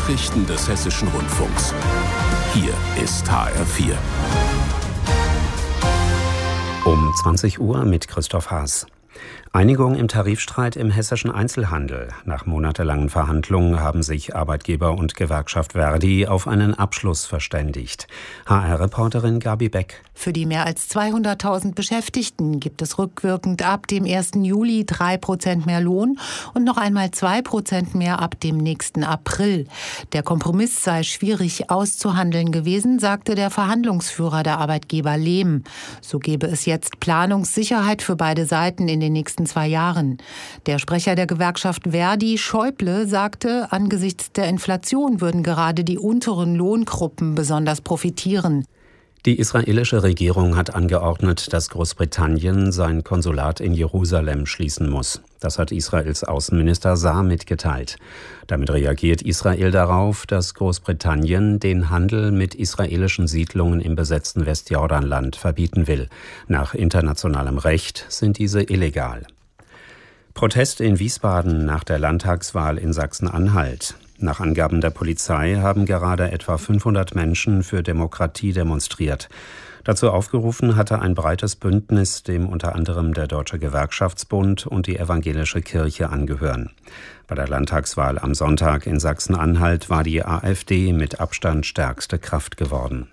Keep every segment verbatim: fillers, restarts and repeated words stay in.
Nachrichten des Hessischen Rundfunks. Hier ist H R vier. Um zwanzig Uhr mit Christoph Haas. Einigung im Tarifstreit im hessischen Einzelhandel. Nach monatelangen Verhandlungen haben sich Arbeitgeber und Gewerkschaft Verdi auf einen Abschluss verständigt. H R-Reporterin Gabi Beck. Für die mehr als zweihunderttausend Beschäftigten gibt es rückwirkend ab dem ersten Juli drei Prozent mehr Lohn und noch einmal zwei Prozent mehr ab dem nächsten April. Der Kompromiss sei schwierig auszuhandeln gewesen, sagte der Verhandlungsführer der Arbeitgeber Lehm. So gebe es jetzt Planungssicherheit für beide Seiten in den nächsten zwei Jahren. Der Sprecher der Gewerkschaft Verdi, Schäuble, sagte, angesichts der Inflation würden gerade die unteren Lohngruppen besonders profitieren. Die israelische Regierung hat angeordnet, dass Großbritannien sein Konsulat in Jerusalem schließen muss. Das hat Israels Außenminister Saar mitgeteilt. Damit reagiert Israel darauf, dass Großbritannien den Handel mit israelischen Siedlungen im besetzten Westjordanland verbieten will. Nach internationalem Recht sind diese illegal. Protest in Wiesbaden nach der Landtagswahl in Sachsen-Anhalt. Nach Angaben der Polizei haben gerade etwa fünfhundert Menschen für Demokratie demonstriert. Dazu aufgerufen hatte ein breites Bündnis, dem unter anderem der Deutsche Gewerkschaftsbund und die Evangelische Kirche angehören. Bei der Landtagswahl am Sonntag in Sachsen-Anhalt war die AfD mit Abstand stärkste Kraft geworden.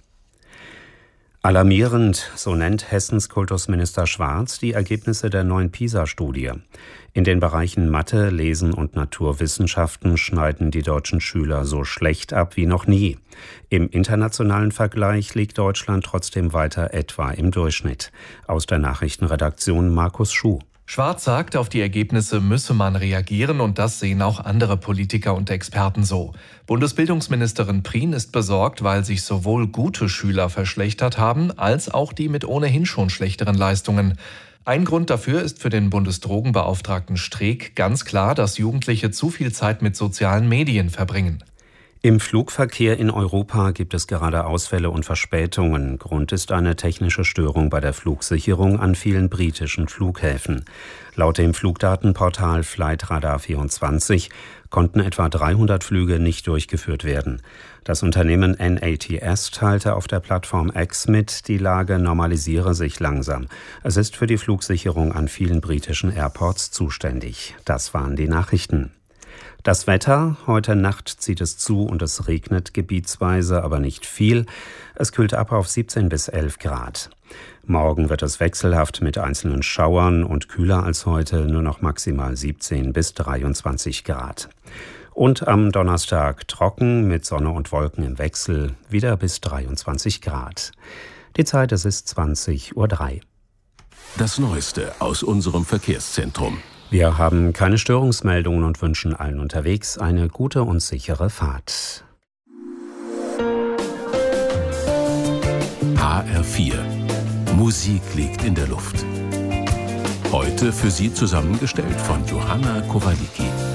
Alarmierend, so nennt Hessens Kultusminister Schwarz die Ergebnisse der neuen PISA-Studie. In den Bereichen Mathe, Lesen und Naturwissenschaften schneiden die deutschen Schüler so schlecht ab wie noch nie. Im internationalen Vergleich liegt Deutschland trotzdem weiter etwa im Durchschnitt. Aus der Nachrichtenredaktion Markus Schuh. Schwarz sagt, auf die Ergebnisse müsse man reagieren und das sehen auch andere Politiker und Experten so. Bundesbildungsministerin Prien ist besorgt, weil sich sowohl gute Schüler verschlechtert haben, als auch die mit ohnehin schon schlechteren Leistungen. Ein Grund dafür ist für den Bundesdrogenbeauftragten Streeck ganz klar, dass Jugendliche zu viel Zeit mit sozialen Medien verbringen. Im Flugverkehr in Europa gibt es gerade Ausfälle und Verspätungen. Grund ist eine technische Störung bei der Flugsicherung an vielen britischen Flughäfen. Laut dem Flugdatenportal Flightradar vierundzwanzig konnten etwa dreihundert Flüge nicht durchgeführt werden. Das Unternehmen N A T S teilte auf der Plattform X mit, die Lage normalisiere sich langsam. Es ist für die Flugsicherung an vielen britischen Airports zuständig. Das waren die Nachrichten. Das Wetter: Heute Nacht zieht es zu und es regnet gebietsweise, aber nicht viel. Es kühlt ab auf siebzehn bis elf Grad. Morgen wird es wechselhaft mit einzelnen Schauern und kühler als heute, nur noch maximal siebzehn bis dreiundzwanzig Grad. Und am Donnerstag trocken mit Sonne und Wolken im Wechsel, wieder bis dreiundzwanzig Grad. Die Zeit, es ist zwanzig Uhr drei. Das Neueste aus unserem Verkehrszentrum. Wir haben keine Störungsmeldungen und wünschen allen unterwegs eine gute und sichere Fahrt. H R vier. Musik liegt in der Luft. Heute für Sie zusammengestellt von Johanna Kowaliki.